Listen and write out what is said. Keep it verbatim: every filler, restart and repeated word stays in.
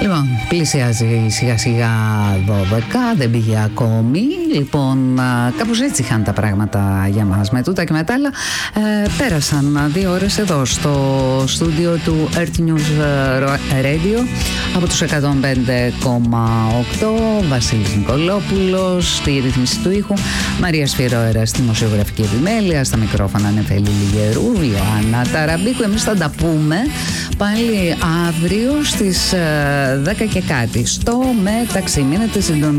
Λοιπόν, πλησιάζει σιγά σιγά δώδεκα, δεν πήγε ακόμη. Λοιπόν, κάπως έτσι είχαν τα πράγματα για μας. Με τούτα και με τα άλλα, ε, πέρασαν δύο ώρες εδώ στο στούντιο του Earth News Radio από τους εκατόν πέντε κόμμα οκτώ. Βασίλης Νικολόπουλος στη ρύθμιση του ήχου, Μαρία Σφυρόερα στη δημοσιογραφική επιμέλεια, στα μικρόφωνα Νεφέλη Λιγερού, Ιωάννα Ταραμπίκου. Εμείς θα τα πούμε πάλι αύριο στις δέκα και κάτι. Στο μεταξύ, μείνετε συντονισμένοι.